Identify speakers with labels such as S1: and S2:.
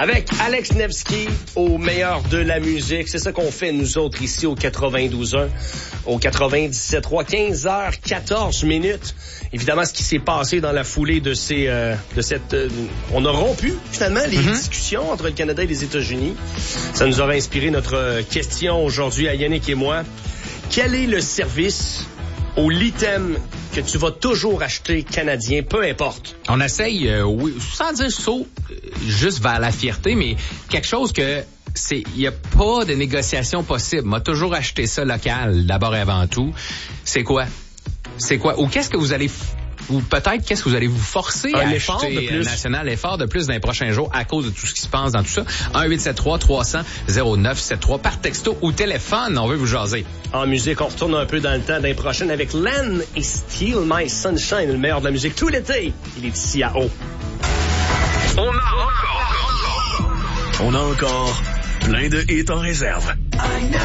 S1: Avec Alex Nevsky au meilleur de la musique. C'est ça qu'on fait, nous autres, ici au 92.1, au 97.3, 15h14 minutes. Évidemment, ce qui s'est passé dans la foulée de on a rompu, finalement, les discussions entre le Canada et les États-Unis. Ça nous aura inspiré notre question aujourd'hui à Yannick et moi. Quel est le service ou l'item que tu vas toujours acheter canadien, peu importe?
S2: On essaye, oui, sans dire saut, juste vers la fierté, mais quelque chose que il n'y a pas de négociation possible. M'a toujours acheté ça local, d'abord et avant tout. C'est quoi? Ou qu'est-ce que vous allez... Ou peut-être qu'est-ce que vous allez vous forcer à acheter national, effort de plus dans les prochains jours à cause de tout ce qui se passe dans tout ça. 1-873-300-0973 par texto ou téléphone, on veut vous jaser.
S1: En musique, on retourne un peu dans le temps d'un prochain avec Len et Steal My Sunshine, le meilleur de la musique tout l'été. Il est ici à Haut.
S3: On a encore plein de hits en réserve.